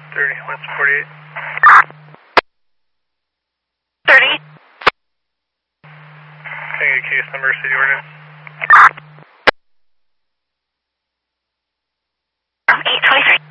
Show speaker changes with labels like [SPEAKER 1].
[SPEAKER 1] 30, what's 48?
[SPEAKER 2] 30.
[SPEAKER 1] Can I get case number, city ordinance?
[SPEAKER 2] 823.